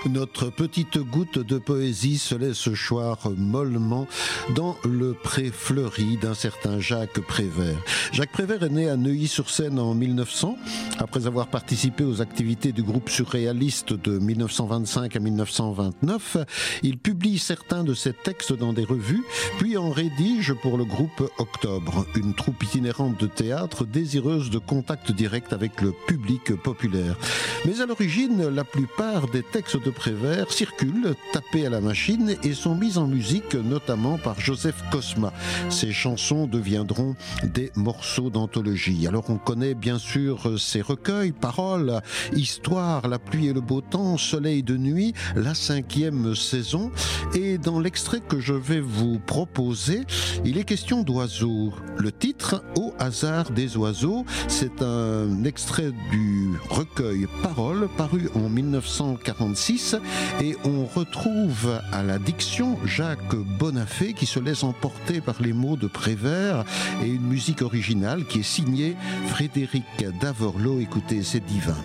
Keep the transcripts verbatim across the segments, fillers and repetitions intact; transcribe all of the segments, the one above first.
Notre petite goutte de poésie se laisse choir mollement dans le pré fleuri d'un certain Jacques Prévert. Jacques Prévert est né à Neuilly-sur-Seine en mille neuf cents. Après avoir participé aux activités du groupe surréaliste de mille neuf cent vingt-cinq à mille neuf cent vingt-neuf, il publie certains de ses textes dans des revues, puis en rédige pour le groupe Octobre, une troupe itinérante de théâtre désireuse de contact direct avec le public populaire. Mais à l'origine, la plupart des textes de Prévert circulent, tapés à la machine et sont mis en musique notamment par Joseph Cosma. Ces chansons deviendront des morceaux d'anthologie. Alors on connaît bien sûr ces recueils, Paroles, Histoire, La pluie et le beau temps, Soleil de nuit, La cinquième saison. Et dans l'extrait que je vais vous proposer, il est question d'oiseaux. Le titre, Au hasard des oiseaux, c'est un extrait du recueil Paroles, paru en mille neuf cent quarante-six, et on retrouve à la diction Jacques Bonafé qui se laisse emporter par les mots de Prévert et une musique originale qui est signée Frédéric Davorleau. Écoutez, c'est divin.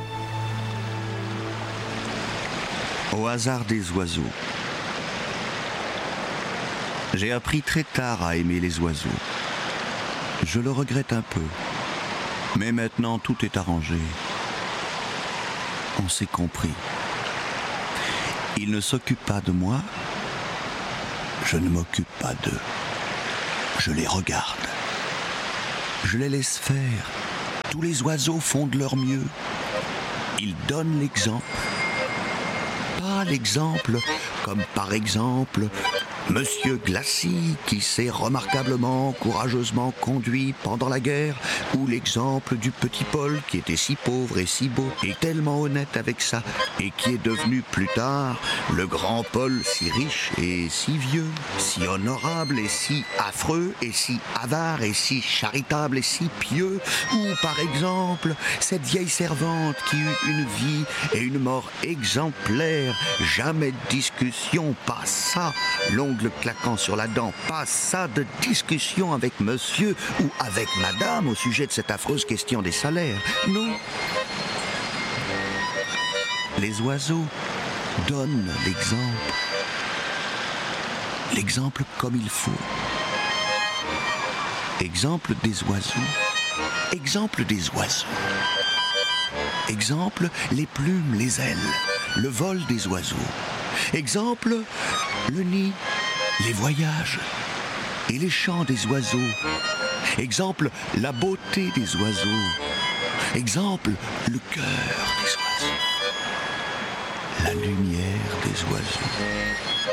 Au hasard des oiseaux. J'ai appris très tard à aimer les oiseaux. Je le regrette un peu. Mais maintenant tout est arrangé. On s'est compris. Ils ne s'occupent pas de moi. Je ne m'occupe pas d'eux. Je les regarde. Je les laisse faire. Tous les oiseaux font de leur mieux. Ils donnent l'exemple. Pas l'exemple comme par exemple Monsieur Glacy, qui s'est remarquablement, courageusement conduit pendant la guerre, ou l'exemple du petit Paul, qui était si pauvre et si beau, et tellement honnête avec ça, et qui est devenu plus tard le grand Paul, si riche et si vieux, si honorable et si affreux, et si avare et si charitable et si pieux, ou par exemple cette vieille servante qui eut une vie et une mort exemplaires, jamais de discussion, pas ça, l'ongle claquant sur la dent, pas ça de discussion avec monsieur ou avec madame au sujet de cette affreuse question des salaires. Non. Les oiseaux donnent l'exemple. L'exemple comme il faut. Exemple des oiseaux. Exemple des oiseaux. Exemple les plumes, les ailes, le vol des oiseaux. Exemple le nid, les voyages et les chants des oiseaux. Exemple, la beauté des oiseaux. Exemple, le cœur des oiseaux. La lumière des oiseaux.